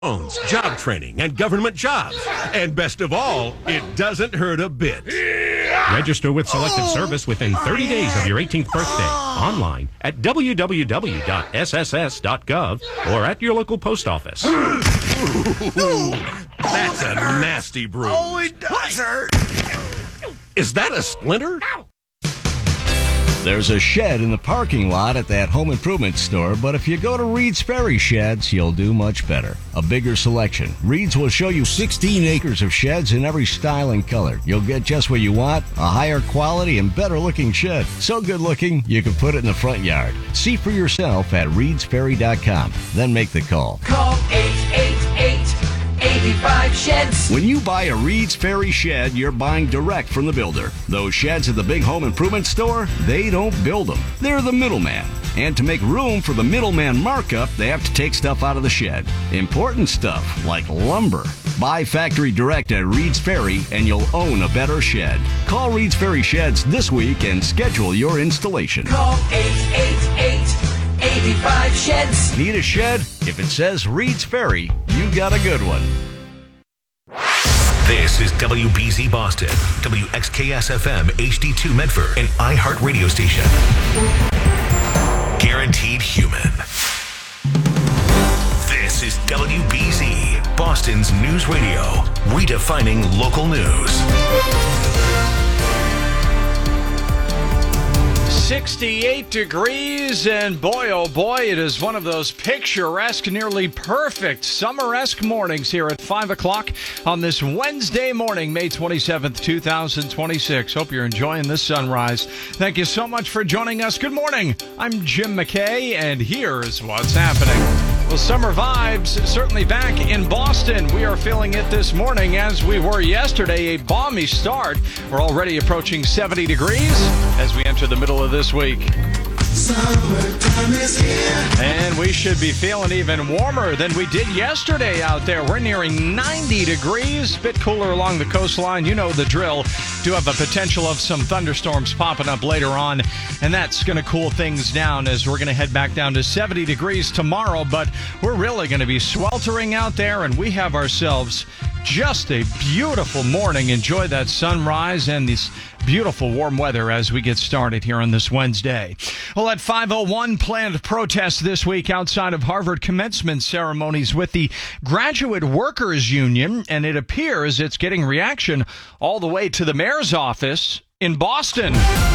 loans, job training, and government jobs. And best of all, it doesn't hurt a bit. Register with Selective Service within 30 days of your 18th birthday. Online at www.sss.gov or at your local post office. That's a nasty bruise. Oh, it does hurt. Is that a splinter? There's a shed in the parking lot at that home improvement store, but if you go to Reed's Ferry Sheds, you'll do much better. A bigger selection. Reed's will show you 16 acres of sheds in every style and color. You'll get just what you want, a higher quality and better looking shed. So good looking, you can put it in the front yard. See for yourself at reedsferry.com. Then make the call. Call 888-85 Sheds. When you buy a Reed's Ferry shed, you're buying direct from the builder. Those sheds at the big home improvement store, they don't build them. They're the middleman. And to make room for the middleman markup, they have to take stuff out of the shed. Important stuff like lumber. Buy factory direct at Reed's Ferry and you'll own a better shed. Call Reed's Ferry Sheds this week and schedule your installation. Call 888-85 Sheds. Need a shed? If it says Reed's Ferry, you got a good one. This is WBZ Boston, WXKS-FM HD2 Medford, an iHeart radio station. Guaranteed human. This is WBZ, Boston's news radio, redefining local news. 68 degrees, and boy, oh boy, it is one of those picturesque, nearly perfect summer-esque mornings here at 5 o'clock on this Wednesday morning, May 27th, 2026. Hope you're enjoying this sunrise. Thank you so much for joining us. Good morning. I'm Jim McKay, and here's what's happening. Well, summer vibes certainly back in Boston. We are feeling it this morning as we were yesterday. A balmy start. We're already approaching 70 degrees as we enter the middle of this week. Summertime is here. And we should be feeling even warmer than we did yesterday out there. We're nearing 90 degrees, a bit cooler along the coastline. You know the drill. Do have a potential of some thunderstorms popping up later on, and that's going to cool things down as we're going to head back down to 70 degrees tomorrow. But we're really going to be sweltering out there, and we have ourselves just a beautiful morning. Enjoy that sunrise and this beautiful warm weather as we get started here on this Wednesday. Well, at 5:01, planned protests this week outside of Harvard commencement ceremonies with the Graduate Workers Union, and it appears it's getting reaction all the way to the mayor's office in Boston.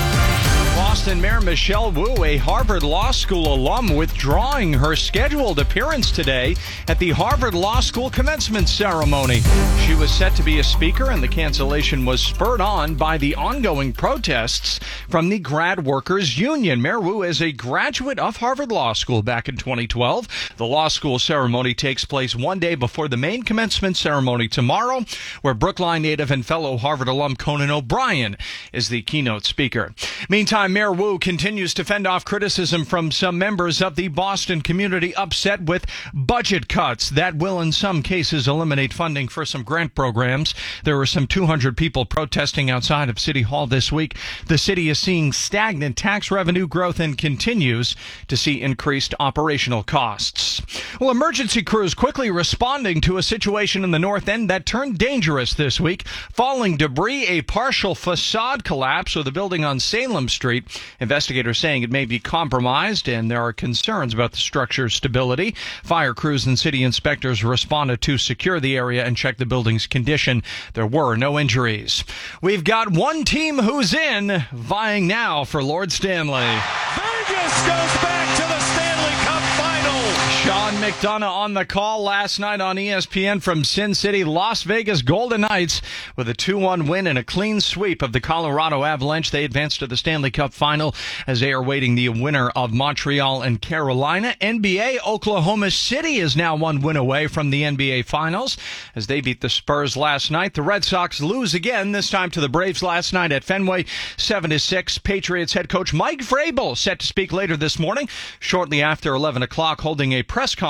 Boston Mayor Michelle Wu, a Harvard Law School alum, withdrawing her scheduled appearance today at the Harvard Law School commencement ceremony. She was set to be a speaker, and the cancellation was spurred on by the ongoing protests from the Grad Workers Union. Mayor Wu is a graduate of Harvard Law School back in 2012. The law school ceremony takes place one day before the main commencement ceremony tomorrow, where Brookline native and fellow Harvard alum Conan O'Brien is the keynote speaker. Meantime, Mayor Wu continues to fend off criticism from some members of the Boston community upset with budget cuts that will in some cases eliminate funding for some grant programs. There were some 200 people protesting outside of City Hall this week. The city is seeing stagnant tax revenue growth and continues to see increased operational costs. Well, emergency crews quickly responding to a situation in the North End that turned dangerous this week. Falling debris, a partial facade collapse with a building on Salem Street. Investigators saying it may be compromised, and there are concerns about the structure's stability. Fire crews and city inspectors responded to secure the area and check the building's condition. There were no injuries. We've got one team who's in, vying now for Lord Stanley. Vegas goes back to the Stanley Cup Final. Sean McDonough on the call last night on ESPN from Sin City. Las Vegas Golden Knights with a 2-1 win and a clean sweep of the Colorado Avalanche. They advanced to the Stanley Cup Final as they are awaiting the winner of Montreal and Carolina. NBA, Oklahoma City is now one win away from the NBA Finals as they beat the Spurs last night. The Red Sox lose again, this time to the Braves last night at Fenway, 7-6. Patriots head coach Mike Vrabel set to speak later this morning, shortly after 11 o'clock, holding a press conference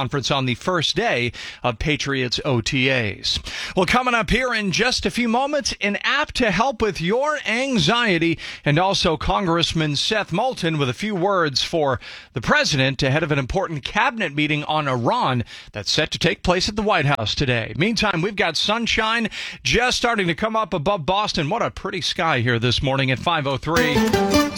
conference on the first day of Patriots OTAs. Well, coming up here in just a few moments, an app to help with your anxiety, and also Congressman Seth Moulton with a few words for the president ahead of an important cabinet meeting on Iran that's set to take place at the White House today. Meantime, we've got sunshine just starting to come up above Boston. What a pretty sky here this morning at 5:03.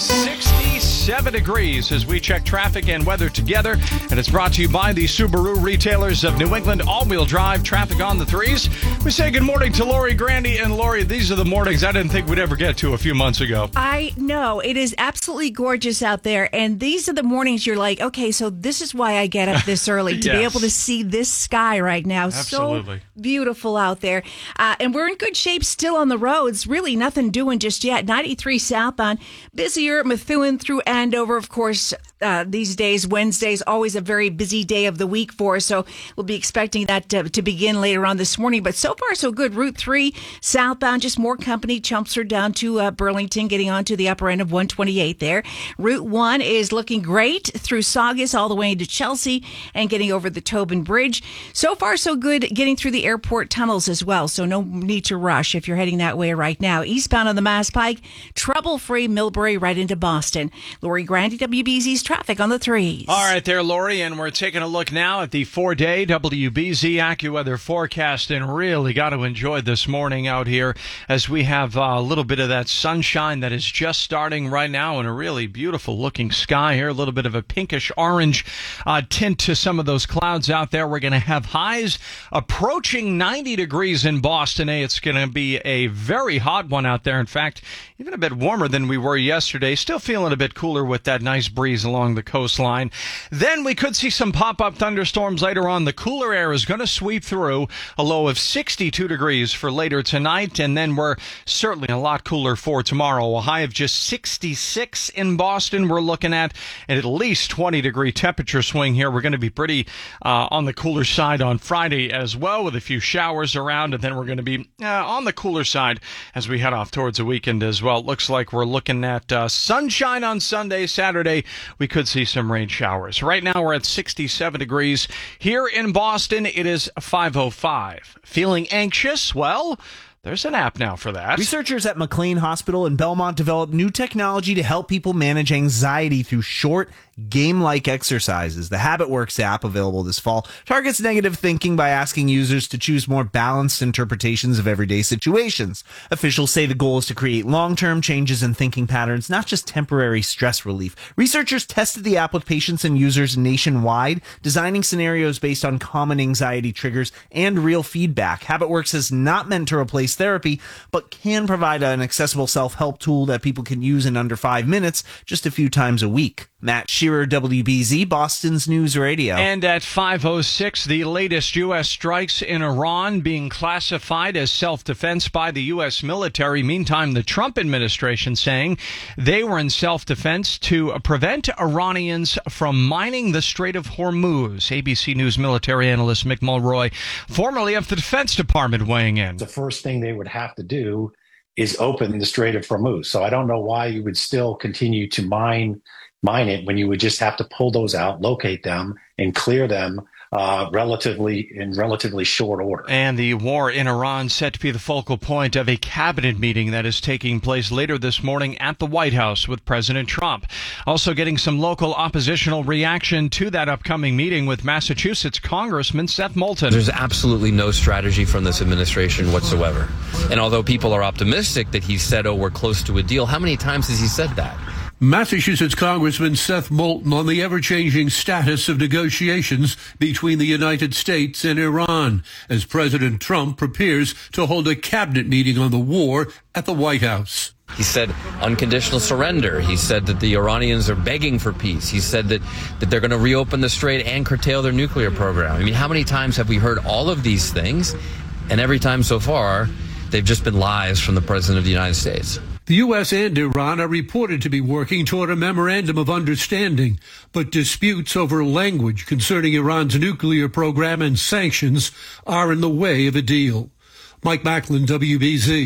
67 degrees as we check traffic and weather together. And it's brought to you by the Subaru retailers of New England. All-wheel drive traffic on the threes. We say good morning to Lori Grandy. And Lori, these are the mornings I didn't think we'd ever get to a few months ago. I know. It is absolutely gorgeous out there. And these are the mornings you're like, okay, so this is why I get up this early, to be able to see this sky right now. Absolutely. So beautiful out there. And we're in good shape still on the roads. Really nothing doing just yet. 93 southbound. Busier at Methuen through Andover. Of course, these days, Wednesday's always a very busy day of the week for us. So we'll be expecting that to begin later on this morning. But so far, so good. Route 3 southbound, just more company. Chelmsford down to Burlington, getting onto the upper end of 128 there. Route 1 is looking great through Saugus all the way into Chelsea and getting over the Tobin Bridge. So far, so good getting through the airport tunnels as well. So no need to rush if you're heading that way right now. Eastbound on the Mass Pike, trouble-free Millbury right into Boston. Lori Grandy, WBZ's traffic on the threes. All right there, Lori, and we're taking a look now at the 4-day WBZ AccuWeather forecast, and really got to enjoy this morning out here as we have a little bit of that sunshine that is just starting right now, and a really beautiful looking sky here, a little bit of a pinkish orange tint to some of those clouds out there. We're going to have highs approaching 90 degrees in Boston. It's going to be a very hot one out there. In fact, even a bit warmer than we were yesterday. Still feeling a bit cooler with that nice breeze along the coastline. Then we could see some pop-up thunderstorms later on. The cooler air is going to sweep through, a low of 62 degrees for later tonight, and then we're certainly a lot cooler for tomorrow. A high of just 66 in Boston we're looking at least 20-degree temperature swing here. We're going to be pretty on the cooler side on Friday as well, with a few showers around, and then we're going to be on the cooler side as we head off towards the weekend as well. It looks like we're looking at sunshine on Sunday. Saturday, we could see some rain showers. Right now, we're at 67 degrees. Here in Boston, it is 5:05. Feeling anxious? Well, there's an app now for that. Researchers at McLean Hospital in Belmont developed new technology to help people manage anxiety through short, game-like exercises. The HabitWorks app, available this fall, targets negative thinking by asking users to choose more balanced interpretations of everyday situations. Officials say the goal is to create long-term changes in thinking patterns, not just temporary stress relief. Researchers tested the app with patients and users nationwide, designing scenarios based on common anxiety triggers and real feedback. HabitWorks is not meant to replace therapy, but can provide an accessible self-help tool that people can use in under 5 minutes, just a few times a week. Matt Shearer, WBZ, Boston's News Radio. And at 5:06, the latest U.S. strikes in Iran being classified as self-defense by the U.S. military. Meantime, the Trump administration saying they were in self-defense to prevent Iranians from mining the Strait of Hormuz. ABC News military analyst Mick Mulroy, formerly of the Defense Department, weighing in. The first thing they would have to do is open the Strait of Hormuz. So I don't know why you would still continue to mine it when you would just have to pull those out, locate them, and clear them in relatively short order. And the war in Iran set to be the focal point of a cabinet meeting that is taking place later this morning at the White House with President Trump. Also getting some local oppositional reaction to that upcoming meeting with Massachusetts Congressman Seth Moulton. There's absolutely no strategy from this administration whatsoever. And although people are optimistic that he said, oh, we're close to a deal, how many times has he said that? Massachusetts Congressman Seth Moulton on the ever-changing status of negotiations between the United States and Iran as President Trump prepares to hold a cabinet meeting on the war at the White House. He said unconditional surrender. He said that the Iranians are begging for peace. He said that they're going to reopen the strait and curtail their nuclear program. I mean, how many times have we heard all of these things? And every time so far, they've just been lies from the President of the United States. The U.S. and Iran are reported to be working toward a memorandum of understanding, but disputes over language concerning Iran's nuclear program and sanctions are in the way of a deal. Mike Macklin, WBZ,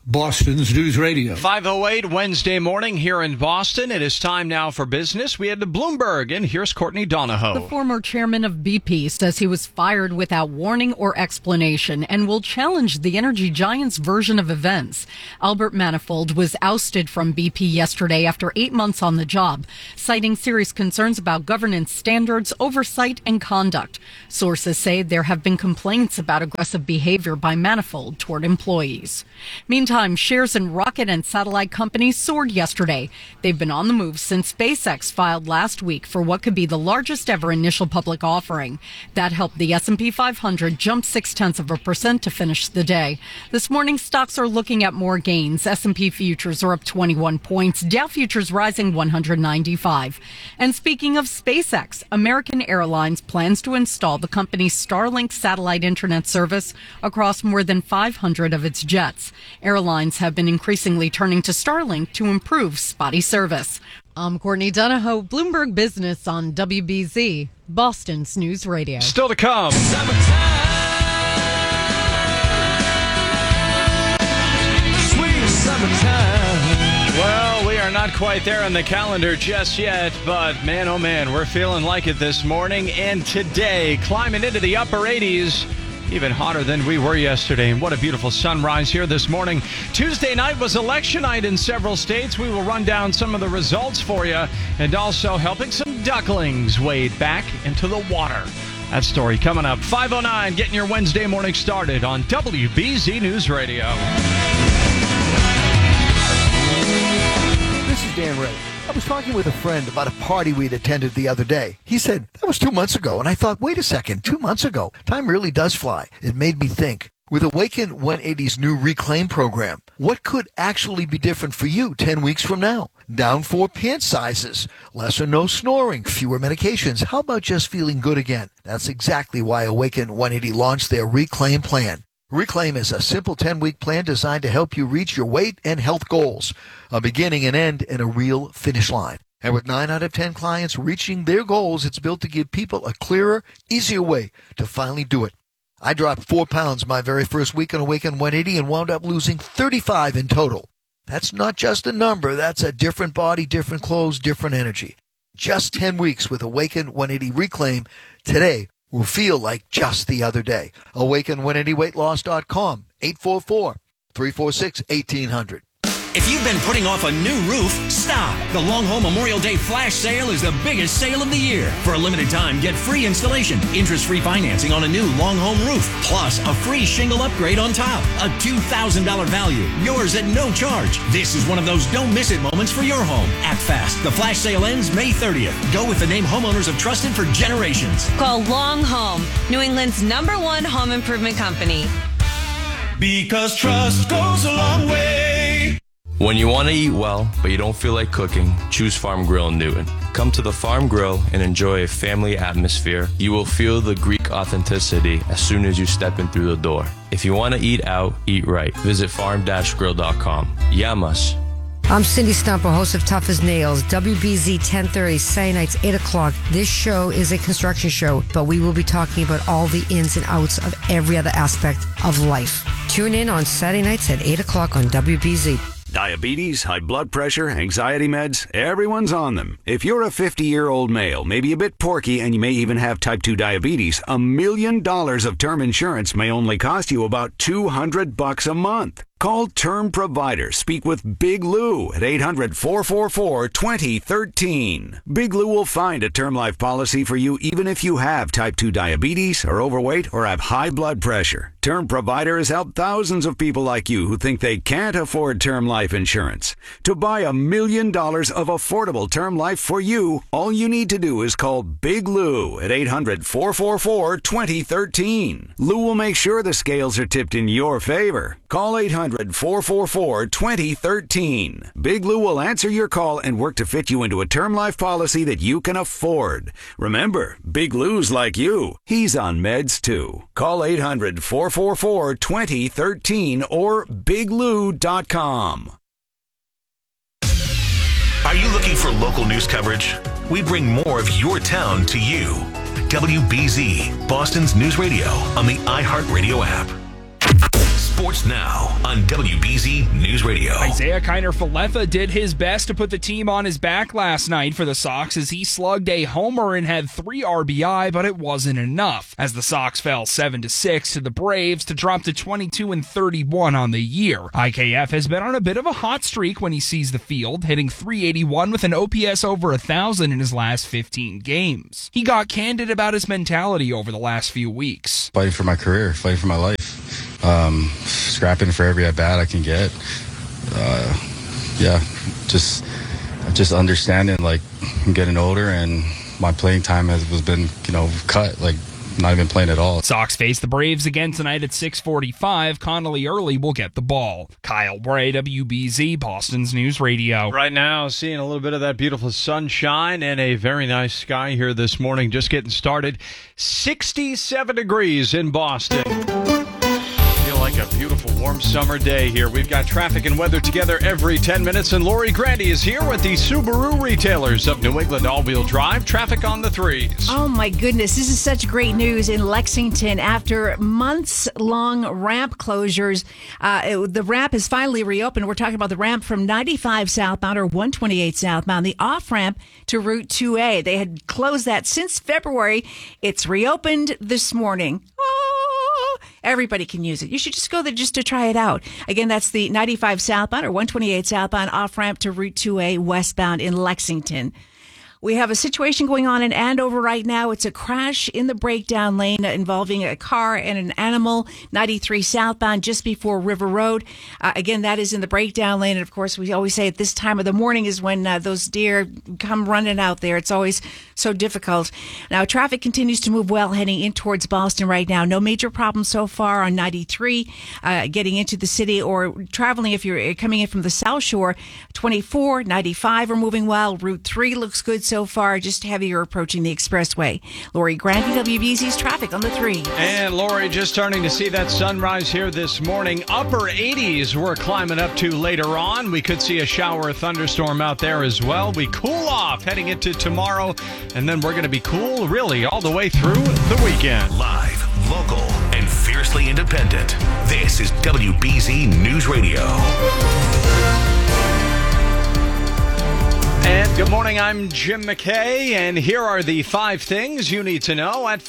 Boston's News Radio. 5:08 Wednesday morning here in Boston. It is time now for business. We head to Bloomberg, and here's Courtney Donahoe. The former chairman of BP says he was fired without warning or explanation and will challenge the energy giant's version of events. Albert Manifold was ousted from BP yesterday after 8 months on the job, citing serious concerns about governance standards, oversight, and conduct. Sources say there have been complaints about aggressive behavior by Manifold toward employees. Meantime, shares in rocket and satellite companies soared yesterday. They've been on the move since SpaceX filed last week for what could be the largest ever initial public offering. That helped the S&P 500 jump 0.6% to finish the day. This morning, stocks are looking at more gains. S&P futures are up 21 points. Dow futures rising 195. And speaking of SpaceX, American Airlines plans to install the company's Starlink satellite internet service across more than 500 of its jets. Airlines have been increasingly turning to Starlink to improve spotty service. I'm Courtney Donahoe, Bloomberg Business on WBZ, Boston's News Radio. Still to come. Sweet summertime. Well, we are not quite there on the calendar just yet, but man, oh man, we're feeling like it this morning and today, climbing into the upper 80s. Even hotter than we were yesterday. And what a beautiful sunrise here this morning. Tuesday night was election night in several states. We will run down some of the results for you and also helping some ducklings wade back into the water. That story coming up. 5:09, getting your Wednesday morning started on WBZ News Radio. This is Dan Ray. I was talking with a friend about a party we'd attended the other day. He said, that was 2 months ago. And I thought, wait a second, 2 months ago? Time really does fly. It made me think. With Awaken 180's new Reclaim program, what could actually be different for you 10 weeks from now? Down 4 pant sizes, less or no snoring, fewer medications. How about just feeling good again? That's exactly why Awaken 180 launched their Reclaim plan. Reclaim is a simple 10-week plan designed to help you reach your weight and health goals, a beginning and end and a real finish line. And with 9 out of 10 clients reaching their goals, it's built to give people a clearer, easier way to finally do it. I dropped 4 pounds my very first week on Awaken 180 and wound up losing 35 in total. That's not just a number. That's a different body, different clothes, different energy. Just 10 weeks with Awaken 180 Reclaim today will feel like just the other day. Awaken180weightloss.com, 844-346-1800. If you've been putting off a new roof, stop. The Long Home Memorial Day Flash Sale is the biggest sale of the year. For a limited time, get free installation, interest-free financing on a new Long Home roof, plus a free shingle upgrade on top. A $2,000 value, yours at no charge. This is one of those don't miss it moments for your home. Act fast. The Flash Sale ends May 30th. Go with the name homeowners have trusted for generations. Call Long Home, New England's #1 home improvement company. Because trust goes a long way. When you want to eat well, but you don't feel like cooking, choose Farm Grill in Newton. Come to the Farm Grill and enjoy a family atmosphere. You will feel the Greek authenticity as soon as you step in through the door. If you want to eat out, eat right. Visit farm-grill.com. Yamas. I'm Cindy Stumper, host of Tough as Nails, WBZ 1030, Saturday nights, 8 o'clock. This show is a construction show, but we will be talking about all the ins and outs of every other aspect of life. Tune in on Saturday nights at 8 o'clock on WBZ. Diabetes, high blood pressure, anxiety meds, everyone's on them. If you're a 50-year-old male, maybe a bit porky, and you may even have type 2 diabetes, $1 million of term insurance may only cost you about $200 a month. Call Term Provider. Speak with Big Lou at 800-444-2013. Big Lou will find a term life policy for you even if you have type 2 diabetes, are overweight, or have high blood pressure. Term Provider has helped thousands of people like you who think they can't afford term life insurance. To buy $1 million of affordable term life for you, all you need to do is call Big Lou at 800-444-2013. Lou will make sure the scales are tipped in your favor. Call 800-444-2013. Big Lou will answer your call and work to fit you into a term life policy that you can afford. Remember, Big Lou's like you. He's on meds too. Call 800-444-2013 or biglou.com. Are you looking for local news coverage? We bring more of your town to you. WBZ, Boston's News Radio on the iHeartRadio app. Sports Now on WBZ News Radio. Isaiah Kiner-Falefa did his best to put the team on his back last night for the Sox as he slugged a homer and had 3 RBI, but it wasn't enough as the Sox fell 7-6 to the Braves to drop to 22-31 on the year. IKF has been on a bit of a hot streak when he sees the field, hitting .381 with an OPS over 1,000 in his last 15 games. He got candid about his mentality over the last few weeks. Fighting for my career, fighting for my life. Scrapping for every at-bat I can get. Just understanding, like, I'm getting older and my playing time has been, cut, like, not even playing at all. Sox face the Braves again tonight at 6:45. Connolly Early will get the ball. Kyle Bray, WBZ, Boston's News Radio. Right now, seeing a little bit of that beautiful sunshine and a very nice sky here this morning. Just getting started. 67 degrees in Boston. Feel like a beautiful warm summer day here. We've got traffic and weather together every 10 minutes, and Lori Grandy is here with the Subaru retailers of New England all-wheel drive. Traffic on the 3s. Oh my goodness, this is such great news in Lexington. After months-long ramp closures, the ramp is finally reopened. We're talking about the ramp from 95 southbound or 128 southbound, the off-ramp to Route 2A. They had closed that since February. It's reopened this morning. Everybody can use it. You should just go there just to try it out. Again, that's the 95 southbound or 128 southbound off-ramp to Route 2A westbound in Lexington. We have a situation going on in Andover right now. It's a crash in the breakdown lane involving a car and an animal, 93 southbound just before River Road. Again, that is in the breakdown lane. And of course, we always say at this time of the morning is when those deer come running out there. It's always so difficult. Now, traffic continues to move well heading in towards Boston right now. No major problems so far on 93 getting into the city or traveling if you're coming in from the South Shore. 24, 95 are moving well. Route 3 looks good so far, just heavier approaching the expressway. Lori Grandy, WBZ's traffic on the 3. And Lori, just starting to see that sunrise here this morning. Upper 80s we're climbing up to later on. We could see a shower or thunderstorm out there as well. We cool off heading into tomorrow, and then we're going to be cool really all the way through the weekend. Live, local, and fiercely independent. This is WBZ News Radio. And good morning, I'm Jim McKay, and here are the 5 things you need to know at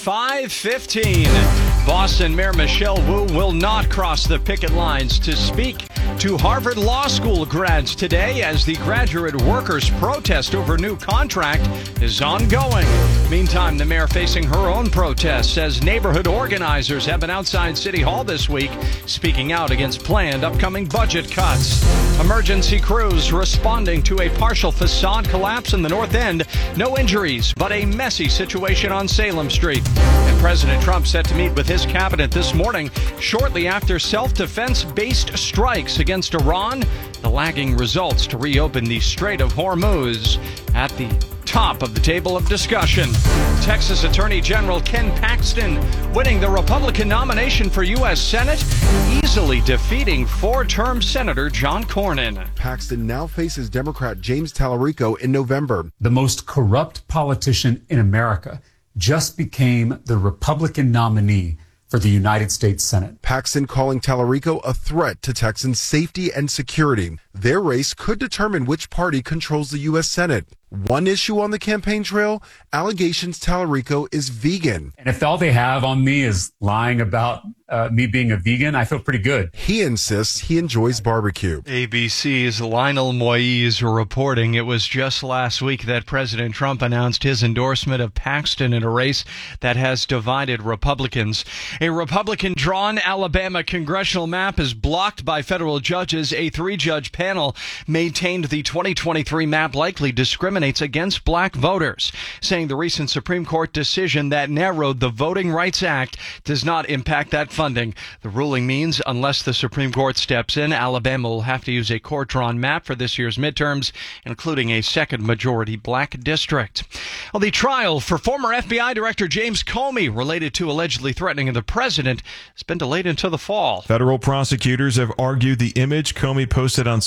5:15. Boston Mayor Michelle Wu will not cross the picket lines to speak to Harvard Law School grads today as the graduate workers' protest over new contract is ongoing. Meantime, the mayor facing her own protests as neighborhood organizers have been outside City Hall this week speaking out against planned upcoming budget cuts. Emergency crews responding to a partial facade collapse in the North End. No injuries, but a messy situation on Salem Street. And President Trump set to meet with his cabinet this morning shortly after self-defense-based strikes against Iran, the lagging results to reopen the Strait of Hormuz at the top of the table of discussion. Texas Attorney General Ken Paxton winning the Republican nomination for U.S. Senate, easily defeating 4-term Senator John Cornyn. Paxton now faces Democrat James Tallarico in November. The most corrupt politician in America just became the Republican nominee for the United States Senate. Paxton calling Tallarico a threat to Texans' safety and security. Their race could determine which party controls the U.S. Senate. One issue on the campaign trail, allegations Tallarico is vegan. And if all they have on me is lying about me being a vegan, I feel pretty good. He insists he enjoys barbecue. ABC's Lionel Moise reporting it was just last week that President Trump announced his endorsement of Paxton in a race that has divided Republicans. A Republican-drawn Alabama congressional map is blocked by federal judges. A 3-judge panel maintained the 2023 map likely discriminates against black voters, saying the recent Supreme Court decision that narrowed the Voting Rights Act does not impact that funding. The ruling means unless the Supreme Court steps in, Alabama will have to use a court-drawn map for this year's midterms, including a second majority black district. Well, the trial for former FBI Director James Comey related to allegedly threatening the president has been delayed until the fall. Federal prosecutors have argued the image Comey posted on social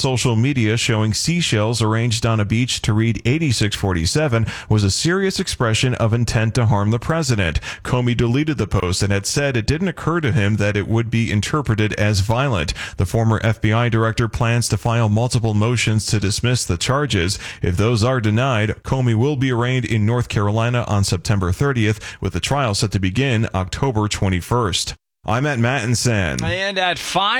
social media showing seashells arranged on a beach to read 8647 was a serious expression of intent to harm the president. Comey deleted the post and had said it didn't occur to him that it would be interpreted as violent. The former FBI director plans to file multiple motions to dismiss the charges. If those are denied, Comey will be arraigned in North Carolina on September 30th, with the trial set to begin October 21st. I'm at Mattinson. And at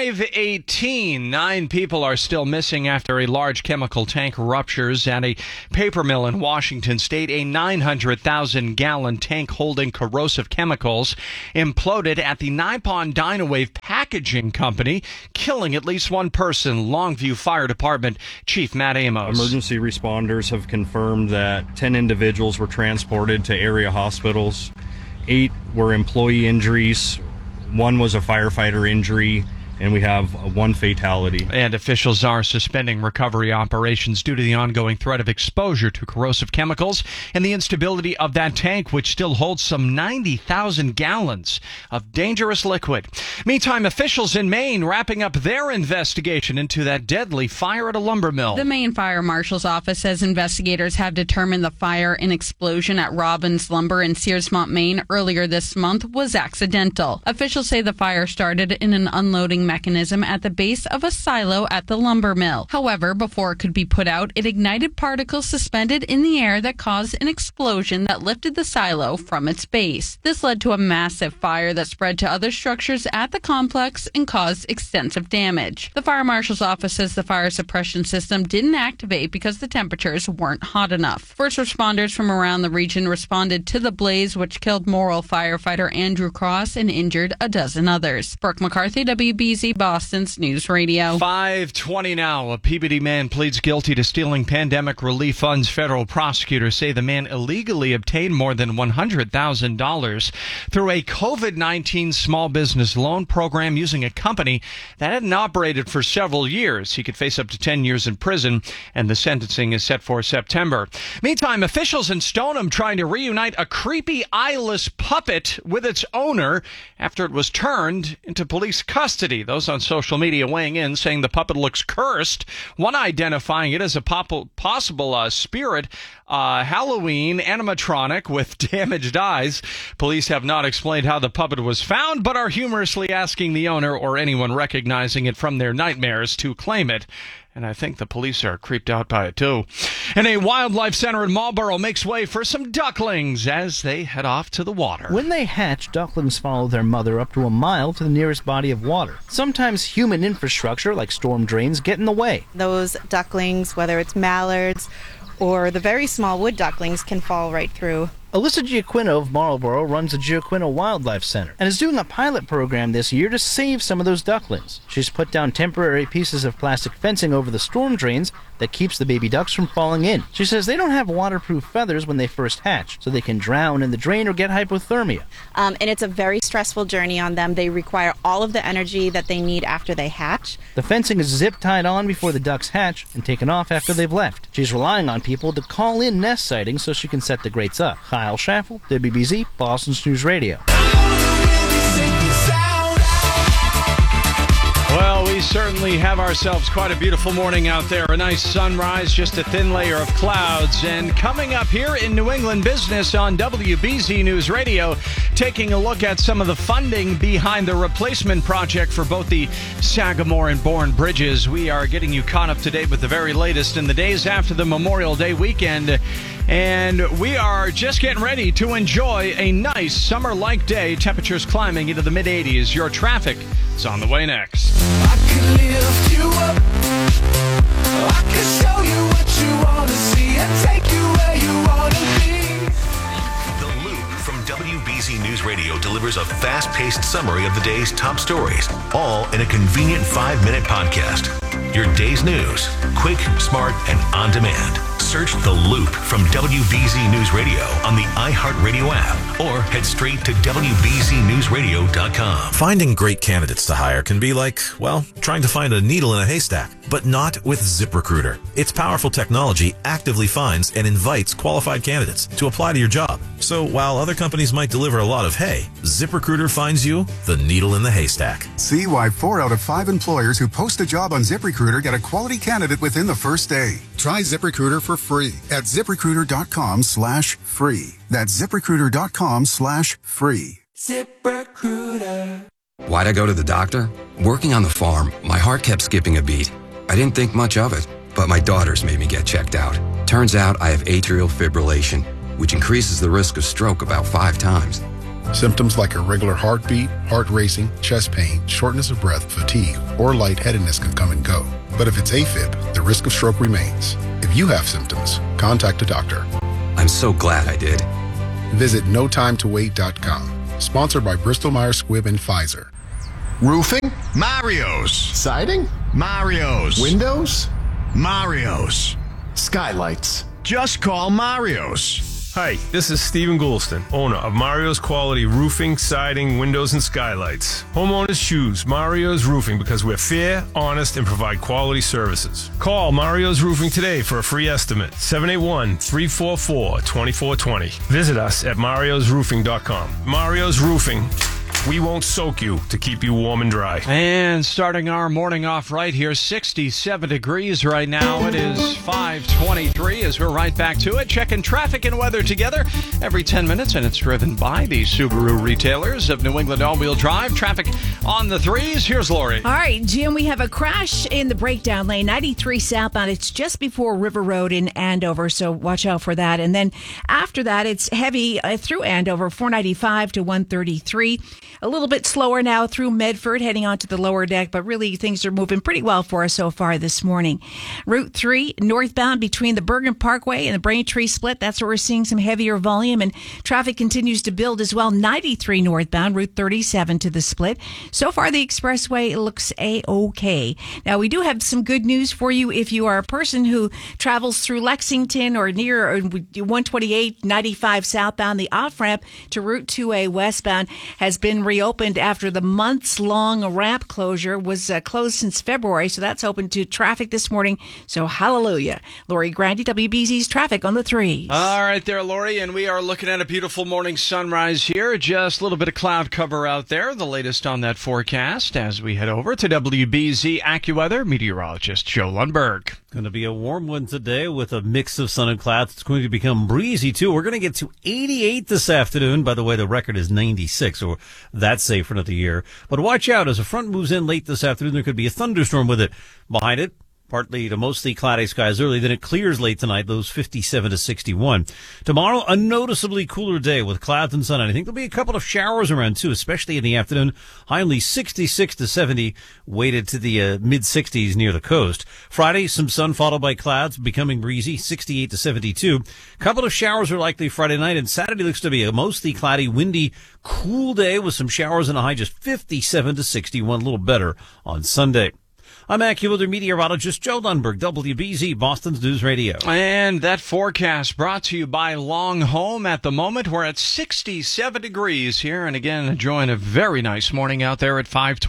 5:18, 9 people are still missing after a large chemical tank ruptures at a paper mill in Washington state. A 900,000-gallon tank holding corrosive chemicals imploded at the Nippon Dynawave Packaging Company, killing at least one person. Longview Fire Department Chief Matt Amos. Emergency responders have confirmed that 10 individuals were transported to area hospitals. 8 were employee injuries. 1 was a firefighter injury, and we have 1 fatality. And officials are suspending recovery operations due to the ongoing threat of exposure to corrosive chemicals and the instability of that tank, which still holds some 90,000 gallons of dangerous liquid. Meantime, officials in Maine wrapping up their investigation into that deadly fire at a lumber mill. The Maine Fire Marshal's office says investigators have determined the fire and explosion at Robbins Lumber in Searsmont, Maine earlier this month was accidental. Officials say the fire started in an unloading mechanism at the base of a silo at the lumber mill. However, before it could be put out, it ignited particles suspended in the air that caused an explosion that lifted the silo from its base. This led to a massive fire that spread to other structures at the complex and caused extensive damage. The fire marshal's office says the fire suppression system didn't activate because the temperatures weren't hot enough. First responders from around the region responded to the blaze, which killed Morrill firefighter Andrew Cross and injured a dozen others. Brooke McCarthy, WBZ Boston's News Radio. 5:20 now. A Peabody man pleads guilty to stealing pandemic relief funds. Federal prosecutors say the man illegally obtained more than $100,000 through a COVID-19 small business loan program using a company that hadn't operated for several years. He could face up to 10 years in prison, and the sentencing is set for September. Meantime, officials in Stoneham trying to reunite a creepy eyeless puppet with its owner after it was turned into police custody. Those on social media weighing in, saying the puppet looks cursed. One identifying it as a possible spirit, Halloween animatronic with damaged eyes. Police have not explained how the puppet was found, but are humorously asking the owner or anyone recognizing it from their nightmares to claim it. And I think the police are creeped out by it, too. And a wildlife center in Marlborough makes way for some ducklings as they head off to the water. When they hatch, ducklings follow their mother up to a mile to the nearest body of water. Sometimes human infrastructure, like storm drains, get in the way. Those ducklings, whether it's mallards or the very small wood ducklings, can fall right through. Alyssa Giaquino of Marlborough runs the Giaquino Wildlife Center and is doing a pilot program this year to save some of those ducklings. She's put down temporary pieces of plastic fencing over the storm drains that keeps the baby ducks from falling in. She says they don't have waterproof feathers when they first hatch, so they can drown in the drain or get hypothermia. And it's a very stressful journey on them. They require all of the energy that they need after they hatch. The fencing is zip-tied on before the ducks hatch and taken off after they've left. She's relying on people to call in nest sightings so she can set the grates up. Kyle Schaffel, WBZ, Boston's News Radio. Well, we certainly have ourselves quite a beautiful morning out there. A nice sunrise, just a thin layer of clouds. And coming up here in New England Business on WBZ News Radio, taking a look at some of the funding behind the replacement project for both the Sagamore and Bourne bridges. We are getting you caught up to date with the very latest in the days after the Memorial Day weekend. And we are just getting ready to enjoy a nice summer-like day. Temperatures climbing into the mid-80s. Your traffic is on the way next. I can lift you up. I can show you what you want to see and take you where you want to be. The Loop from WBZ News Radio delivers a fast-paced summary of the day's top stories, all in a convenient 5-minute podcast. Your day's news, quick, smart, and on demand. Search The Loop from WBZ News Radio on the iHeartRadio app or head straight to WBZNewsRadio.com. Finding great candidates to hire can be like, well, trying to find a needle in a haystack, but not with ZipRecruiter. Its powerful technology actively finds and invites qualified candidates to apply to your job. So while other companies might deliver a lot of hay, ZipRecruiter finds you the needle in the haystack. See why 4 out of 5 employers who post a job on ZipRecruiter get a quality candidate within the first day. Try ZipRecruiter for free at ZipRecruiter.com/free. That's ZipRecruiter.com/free. ZipRecruiter. Why'd I go to the doctor? Working on the farm, my heart kept skipping a beat. I didn't think much of it, but my daughters made me get checked out. Turns out I have atrial fibrillation, which increases the risk of stroke about 5 times. Symptoms like irregular heartbeat, heart racing, chest pain, shortness of breath, fatigue, or lightheadedness can come and go. But if it's AFib, the risk of stroke remains. If you have symptoms, contact a doctor. I'm so glad I did. Visit notimetowait.com. Sponsored by Bristol-Myers Squibb and Pfizer. Roofing? Mario's. Siding? Mario's. Windows? Mario's. Skylights? Just call Mario's. Hi, this is Stephen Goulston, owner of Mario's Quality Roofing, Siding, Windows, and Skylights. Homeowners choose Mario's Roofing because we're fair, honest, and provide quality services. Call Mario's Roofing today for a free estimate, 781-344-2420. Visit us at mariosroofing.com. Mario's Roofing. We won't soak you to keep you warm and dry. And starting our morning off right here, 67 degrees right now. It is 5:23 as we're right back to it. Checking traffic and weather together every 10 minutes, and it's driven by the Subaru retailers of New England All-Wheel Drive. Traffic on the threes. Here's Lori. All right, Jim, we have a crash in the breakdown lane, 93 southbound. It's just before River Road in Andover, so watch out for that. And then after that, it's heavy through Andover, 495 to 133. A little bit slower now through Medford, heading onto the lower deck, but really things are moving pretty well for us so far this morning. Route 3, northbound between the Bergen Parkway and the Braintree Split. That's where we're seeing some heavier volume, and traffic continues to build as well. 93 northbound, Route 37 to the Split. So far, the expressway looks A-OK. Now, we do have some good news for you if you are a person who travels through Lexington or near 128, 95 southbound. The off-ramp to Route 2A westbound has been reopened after the months-long ramp closure was closed since February, so that's open to traffic this morning. So hallelujah. Lori Grandy, WBZ's traffic on the threes. All right there, Lori, and we are looking at a beautiful morning sunrise here. Just a little bit of cloud cover out there. The latest on that forecast as we head over to WBZ AccuWeather meteorologist Joe Lundberg. Going to be a warm one today with a mix of sun and clouds. It's going to become breezy, too. We're going to get to 88 this afternoon. By the way, the record is 96, so that's safe for another year. But watch out. As a front moves in late this afternoon, there could be a thunderstorm with it. Behind it, partly to mostly cloudy skies early. Then it clears late tonight, those 57 to 61. Tomorrow, a noticeably cooler day with clouds and sun. And I think there'll be a couple of showers around, too, especially in the afternoon. High only 66 to 70, weighted to the mid-60s near the coast. Friday, some sun followed by clouds, becoming breezy, 68 to 72. Couple of showers are likely Friday night, and Saturday looks to be a mostly cloudy, windy, cool day with some showers and a high just 57 to 61, a little better on Sunday. I'm AccuWeather meteorologist Joe Lundberg, WBZ, Boston's News Radio. And that forecast brought to you by Long Home. At the moment, we're at 67 degrees here, and again, enjoying a very nice morning out there at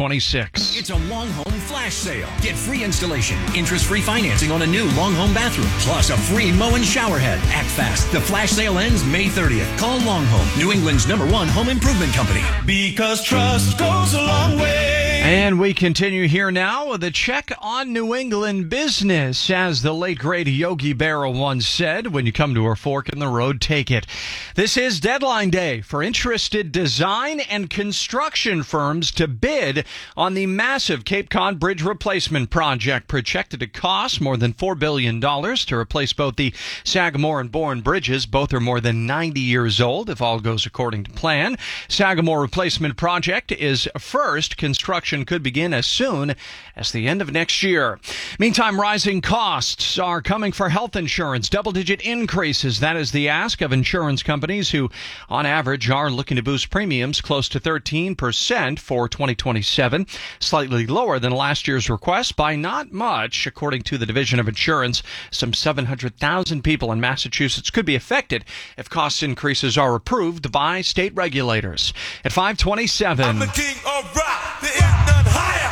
5:26. It's a Long Home flash sale. Get free installation, interest-free financing on a new Long Home bathroom, plus a free Moen shower head. Act fast. The flash sale ends May 30th. Call Long Home, New England's #1 home improvement company. Because trust goes a long way. And we continue here now with a check on New England business. As the late, great Yogi Berra once said, when you come to a fork in the road, take it. This is deadline day for interested design and construction firms to bid on the massive Cape Cod Bridge replacement project, projected to cost more than $4 billion to replace both the Sagamore and Bourne bridges. Both are more than 90 years old, if all goes according to plan. Sagamore replacement project is first construction construction could begin as soon as the end of next year. Meantime, rising costs are coming for health insurance. Double-digit increases. That is the ask of insurance companies who, on average, are looking to boost premiums close to 13% for 2027, slightly lower than last year's request by not much. According to the Division of Insurance, some 700,000 people in Massachusetts could be affected if cost increases are approved by state regulators. At 5:27. I'm the king of rock. There is none higher.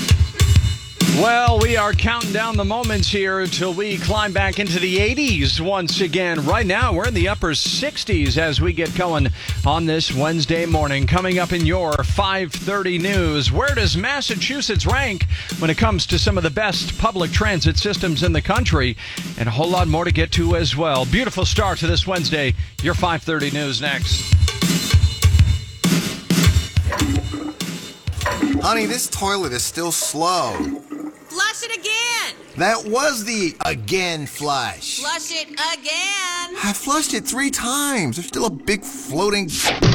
Well, we are counting down the moments here until we climb back into the 80s once again. Right now, we're in the upper 60s as we get going on this Wednesday morning. Coming up in your 5:30 news, where does Massachusetts rank when it comes to some of the best public transit systems in the country? And a whole lot more to get to as well. Beautiful start to this Wednesday. Your 5:30 news next. Honey, this toilet is still slow. Flush it again. That was the again flush. Flush it again. I flushed it 3 times. There's still a big floating...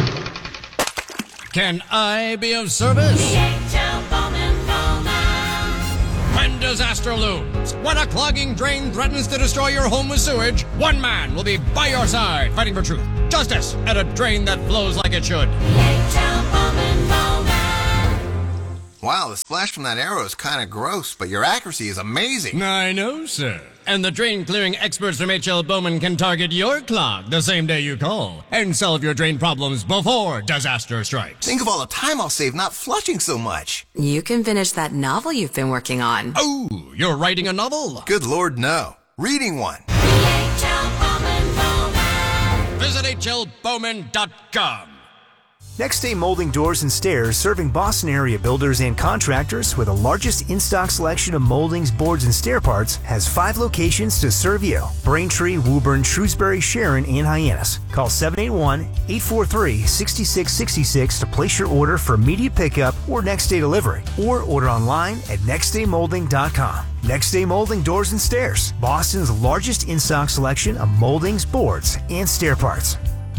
Can I be of service? DHL Bowman Bowman. When disaster looms, when a clogging drain threatens to destroy your home with sewage, one man will be by your side fighting for truth, justice, and a drain that flows like it should. DHL Bowman Bowman. Wow, the splash from that arrow is kind of gross, but your accuracy is amazing. I know, sir. And the drain clearing experts from HL Bowman can target your clog the same day you call and solve your drain problems before disaster strikes. Think of all the time I'll save not flushing so much. You can finish that novel you've been working on. Oh, you're writing a novel? Good Lord, no. Reading one. DHL Bowman Bowman. Visit hlbowman.com. Next Day Molding Doors and Stairs, serving Boston area builders and contractors with the largest in-stock selection of moldings, boards, and stair parts, has 5 locations to serve you. Braintree, Woburn, Shrewsbury, Sharon, and Hyannis. Call 781-843-6666 to place your order for immediate pickup or next day delivery, or order online at nextdaymolding.com. Next Day Molding Doors and Stairs, Boston's largest in-stock selection of moldings, boards, and stair parts.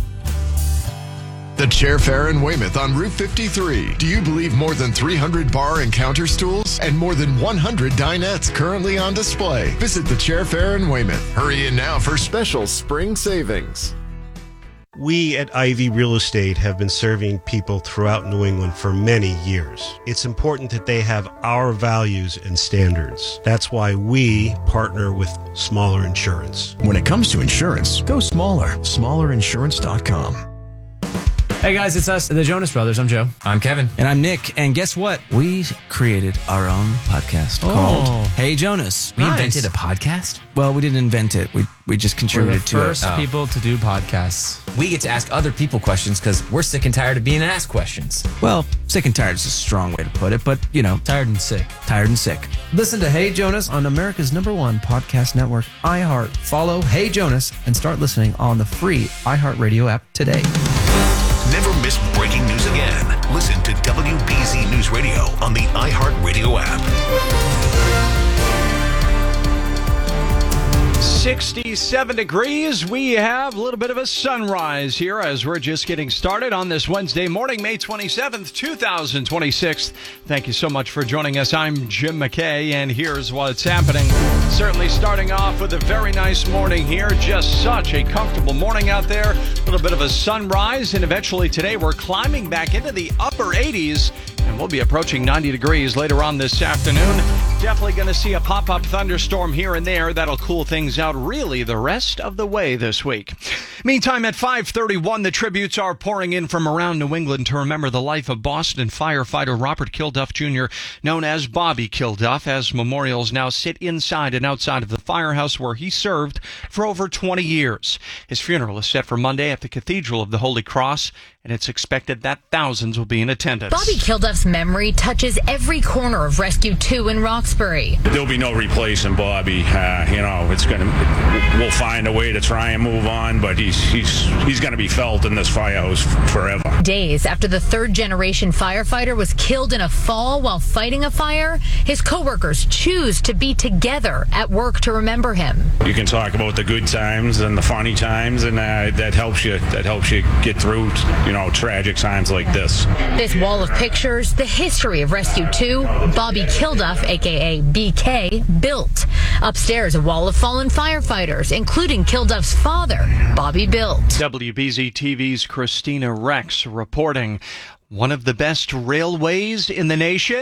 The Chair Fair in Weymouth on Route 53. Do you believe more than 300 bar and counter stools and more than 100 dinettes currently on display? Visit the Chair Fair in Weymouth. Hurry in now for special spring savings. We at Ivy Real Estate have been serving people throughout New England for many years. It's important that they have our values and standards. That's why we partner with Smaller Insurance. When it comes to insurance, go smaller. SmallerInsurance.com. Hey guys, it's us, the Jonas Brothers. I'm Joe. I'm Kevin. And I'm Nick. And guess what? We created our own podcast called Hey Jonas. We invented a podcast? Well, we didn't invent it. We just contributed to it. We're the first people to do podcasts. We get to ask other people questions because we're sick and tired of being asked questions. Well, sick and tired is a strong way to put it, but, you know. Tired and sick. Tired and sick. Listen to Hey Jonas on America's #1 podcast network, iHeart. Follow Hey Jonas and start listening on the free iHeartRadio app today. Never miss breaking news again. Listen to WBZ News Radio on the iHeartRadio app. 67 degrees. We have a little bit of a sunrise here as we're just getting started on this Wednesday morning, May 27th, 2026. Thank you so much for joining us. I'm Jim McKay, and here's what's happening. Certainly starting off with a very nice morning here. Just such a comfortable morning out there. A little bit of a sunrise, and eventually today we're climbing back into the upper 80s, and we'll be approaching 90 degrees later on this afternoon. Definitely going to see a pop-up thunderstorm here and there. That'll cool things out really the rest of the way this week. Meantime, at 5:31, the tributes are pouring in from around New England to remember the life of Boston firefighter Robert Kilduff Jr., known as Bobby Kilduff, as memorials now sit inside and outside of the firehouse where he served for over 20 years. His funeral is set for Monday at the Cathedral of the Holy Cross, and it's expected that thousands will be in attendance. Bobby Kilduff's memory touches every corner of Rescue 2 in Roxbury. There'll be no replacing Bobby. We'll find a way to try and move on, but he's going to be felt in this firehouse forever. Days after the third-generation firefighter was killed in a fall while fighting a fire, his coworkers choose to be together at work to remember him. You can talk about the good times and the funny times, and that helps you get through tragic times like this. This wall of pictures drivers the history of Rescue 2, Bobby Kilduff, a.k.a. BK, built. Upstairs, a wall of fallen firefighters, including Kilduff's father, Bobby built. WBZ TV's Christina Rex reporting one of the best railways in the nation.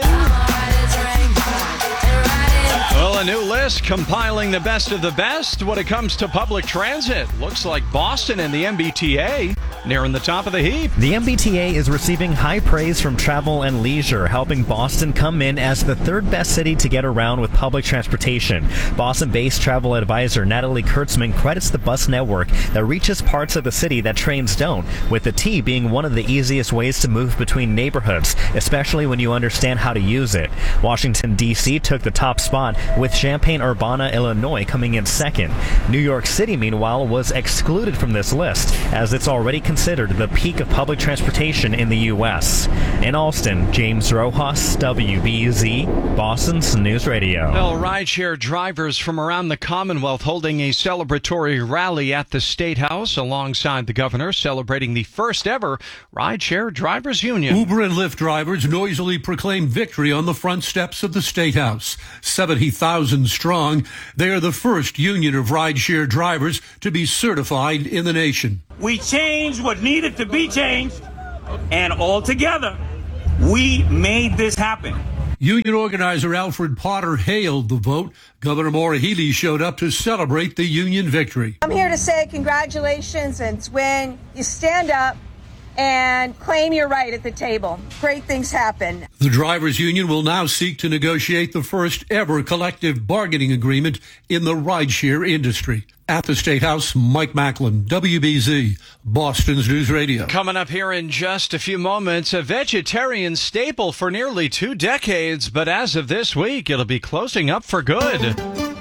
Well, a new list compiling the best of the best when it comes to public transit. Looks like Boston and the MBTA nearing the top of the heap. The MBTA is receiving high praise from Travel and Leisure, helping Boston come in as the third best city to get around with public transportation. Boston-based travel advisor Natalie Kurtzman credits the bus network that reaches parts of the city that trains don't, with the T being one of the easiest ways to move between neighborhoods, especially when you understand how to use it. Washington, D.C. took the top spot, with Champaign-Urbana, Illinois coming in second. New York City, meanwhile, was excluded from this list, as it's already considered the peak of public transportation in the U.S. In Alston, James Rojas, WBZ, Boston's News Radio. Well, rideshare drivers from around the Commonwealth holding a celebratory rally at the State House alongside the governor, celebrating the first ever Rideshare Drivers Union. Uber and Lyft drivers noisily proclaimed victory on the front steps of the State House. 70,000 strong, they are the first union of rideshare drivers to be certified in the nation. We changed what needed to be changed, and all together, we made this happen. Union organizer Alfred Potter hailed the vote. Governor Maura Healey showed up to celebrate the union victory. I'm here to say congratulations. It's when you stand up and claim your right at the table. Great things happen. The drivers' union will now seek to negotiate the first ever collective bargaining agreement in the rideshare industry. At the State House, Mike Macklin, WBZ, Boston's News Radio. Coming up here in just a few moments, a vegetarian staple for nearly 2 decades, but as of this week, it'll be closing up for good.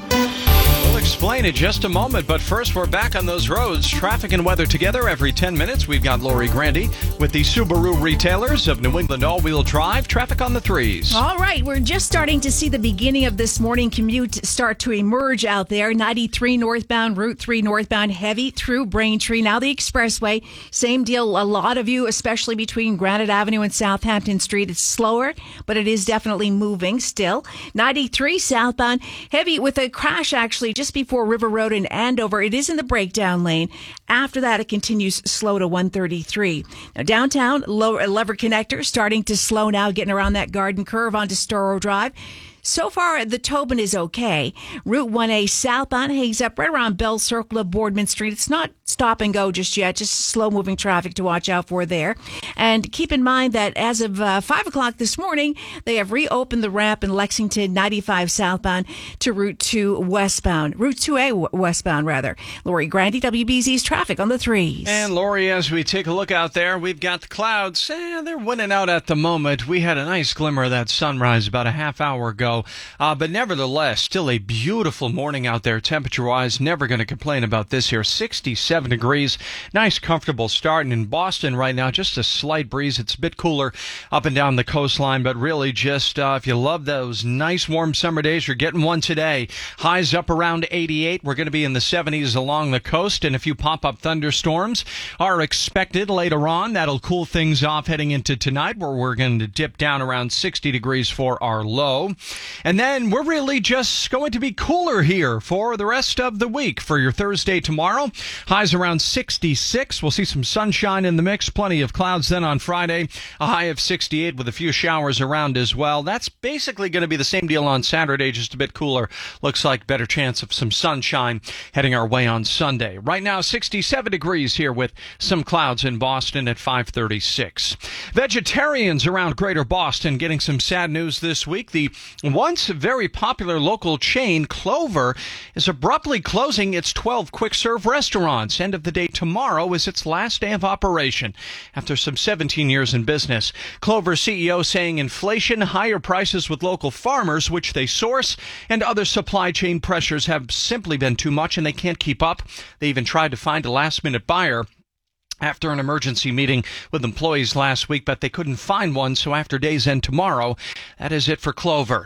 We'll explain in just a moment, but first we're back on those roads. Traffic and weather together every 10 minutes. We've got Lori Grandy with the Subaru retailers of New England all-wheel drive. Traffic on the threes. All right, we're just starting to see the beginning of this morning commute start to emerge out there. 93 northbound, Route 3 northbound, heavy through Braintree. Now the expressway, same deal. A lot of you, especially between Granite Avenue and Southampton Street, it's slower, but it is definitely moving still. 93 southbound, heavy with a crash actually just before River Road in Andover. It is in the breakdown lane. After that, it continues slow to 133. Now, downtown, Lever Connector starting to slow now, getting around that Garden Curve onto Storrow Drive. So far, the Tobin is okay. Route 1A southbound hangs up right around Bell Circle of Boardman Street. It's not stop and go just yet, just slow-moving traffic to watch out for there. And keep in mind that as of 5 o'clock this morning, they have reopened the ramp in Lexington 95 southbound to Route 2 westbound. Route 2A westbound, rather. Lori Grandy, WBZ's traffic on the threes. And Lori, as we take a look out there, we've got the clouds. They're winning out at the moment. We had a nice glimmer of that sunrise about a half hour ago. But nevertheless, still a beautiful morning out there temperature-wise. Never going to complain about this here. 67 degrees. Nice, comfortable start. And in Boston right now, just a slight breeze. It's a bit cooler up and down the coastline, but really just if you love those nice warm summer days, you're getting one today. Highs up around 88. We're going to be in the 70s along the coast, and a few pop-up thunderstorms are expected later on. That'll cool things off heading into tonight, where we're going to dip down around 60 degrees for our low. And then we're really just going to be cooler here for the rest of the week. For your Thursday tomorrow, highs around 66. We'll see some sunshine in the mix. Plenty of clouds then on Friday. A high of 68 with a few showers around as well. That's basically going to be the same deal on Saturday, just a bit cooler. Looks like better chance of some sunshine heading our way on Sunday. Right now, 67 degrees here with some clouds in Boston at 5:36. Vegetarians around Greater Boston getting some sad news this week. The once very popular local chain, Clover, is abruptly closing its 12 quick-serve restaurants. End of the day tomorrow is its last day of operation after some 17 years in business. Clover CEO saying inflation, higher prices with local farmers, which they source, and other supply chain pressures have simply been too much and they can't keep up. They even tried to find a last-minute buyer after an emergency meeting with employees last week, but they couldn't find one, so after day's end tomorrow, that is it for Clover.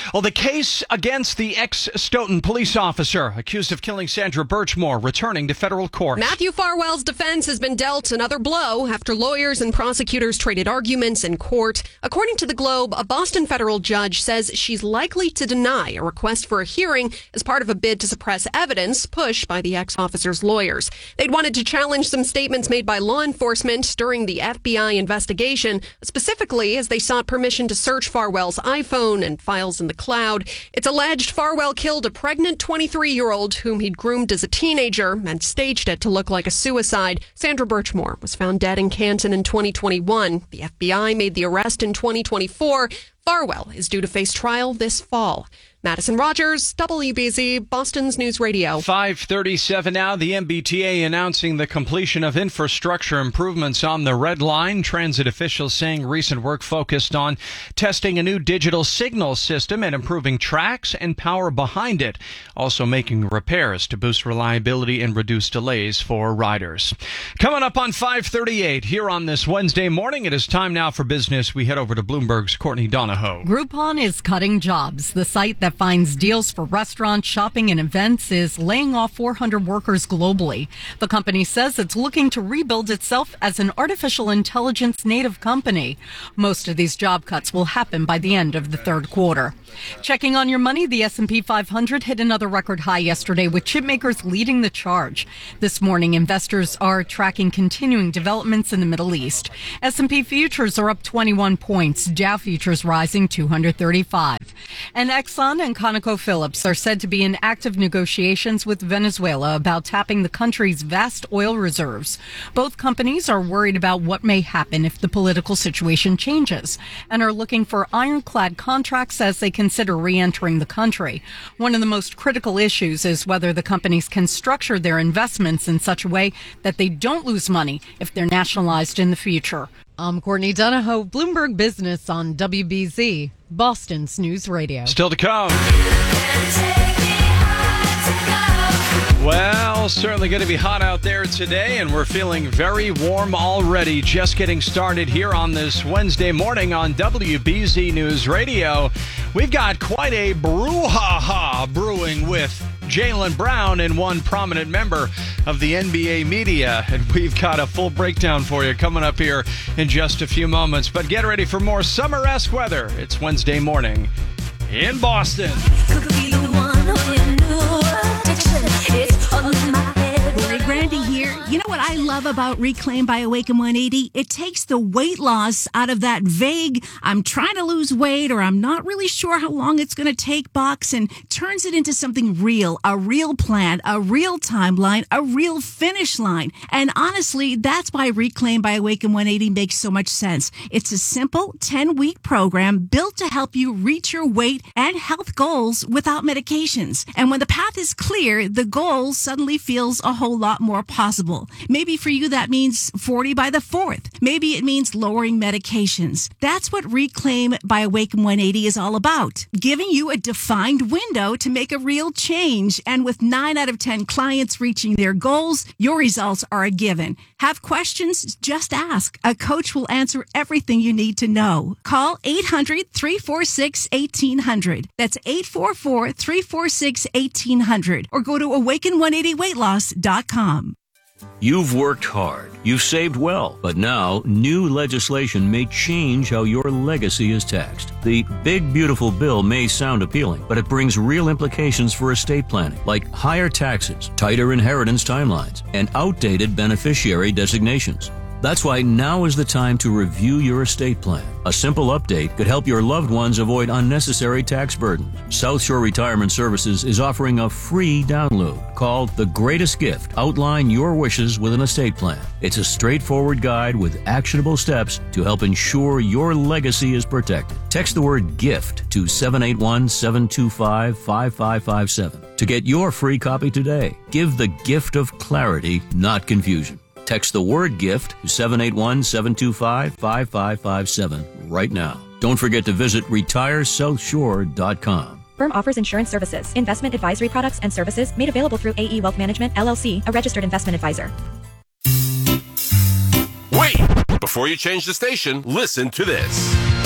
Well, the case against the ex-Stoughton police officer accused of killing Sandra Birchmore returning to federal court. Matthew Farwell's defense has been dealt another blow after lawyers and prosecutors traded arguments in court. According to the Globe, a Boston federal judge says she's likely to deny a request for a hearing as part of a bid to suppress evidence pushed by the ex-officer's lawyers. They'd wanted to challenge some statements made by law enforcement during the FBI investigation, specifically as they sought permission to search Farwell's iPhone and files in the cloud. It's alleged Farwell killed a pregnant 23-year-old whom he'd groomed as a teenager and staged it to look like a suicide. Sandra Birchmore was found dead in Canton in 2021. The FBI made the arrest in 2024. Farwell is due to face trial this fall. Madison Rogers, WBZ, Boston's News Radio. 5:37 now. The MBTA announcing the completion of infrastructure improvements on the Red Line. Transit officials saying recent work focused on testing a new digital signal system and improving tracks and power behind it. Also making repairs to boost reliability and reduce delays for riders. Coming up on 5:38 here on this Wednesday morning, it is time now for business. We head over to Bloomberg's Courtney Donahoe. Groupon is cutting jobs. The site that finds deals for restaurants, shopping, and events is laying off 400 workers globally. The company says it's looking to rebuild itself as an artificial intelligence native company. Most of these job cuts will happen by the end of the third quarter. Checking on your money, the S&P 500 hit another record high yesterday with chipmakers leading the charge. This morning, investors are tracking continuing developments in the Middle East. S&P futures are up 21 points, Dow futures rising 235. And Exxon and ConocoPhillips are said to be in active negotiations with Venezuela about tapping the country's vast oil reserves. Both companies are worried about what may happen if the political situation changes and are looking for ironclad contracts as they consider re-entering the country. One of the most critical issues is whether the companies can structure their investments in such a way that they don't lose money if they're nationalized in the future. I'm Courtney Donahoe, Bloomberg Business on WBZ, Boston's News Radio. Still to come. Well, certainly going to be hot out there today, and we're feeling very warm already. Just getting started here on this Wednesday morning on WBZ News Radio. We've got quite a brouhaha brewing with Jaylen Brown and one prominent member of the NBA media, and we've got a full breakdown for you coming up here in just a few moments. But get ready for more summer-esque weather. It's Wednesday morning in Boston. Lori Grandy here. You know what I love about Reclaim by Awaken 180? It takes the weight loss out of that vague, I'm trying to lose weight or I'm not really sure how long it's going to take box, and turns it into something real, a real plan, a real timeline, a real finish line. And honestly, that's why Reclaim by Awaken 180 makes so much sense. It's a simple 10-week program built to help you reach your weight and health goals without medications. And when the path is clear, the goal suddenly feels a whole lot more possible. Maybe for you that means 40 by the 4th. Maybe it means lowering medications. That's what Reclaim by Awaken 180 is all about. Giving you a defined window to make a real change. And with 9 out of 10 clients reaching their goals, your results are a given. Have questions? Just ask. A coach will answer everything you need to know. Call 800-346-1800. That's 844-346-1800. Or go to awaken180weightloss.com. You've worked hard, you've saved well, but now new legislation may change how your legacy is taxed. The big beautiful bill may sound appealing, but it brings real implications for estate planning, like higher taxes, tighter inheritance timelines, and outdated beneficiary designations. That's why now is the time to review your estate plan. A simple update could help your loved ones avoid unnecessary tax burdens. South Shore Retirement Services is offering a free download called The Greatest Gift. Outline your wishes with an estate plan. It's a straightforward guide with actionable steps to help ensure your legacy is protected. Text the word GIFT to 781-725-5557 to get your free copy today. Give the gift of clarity, not confusion. Text the word GIFT to 781-725-5557 right now. Don't forget to visit retiresouthshore.com. Firm offers insurance services, investment advisory products and services made available through AE Wealth Management, LLC, a registered investment advisor. Wait! Before you change the station, listen to this.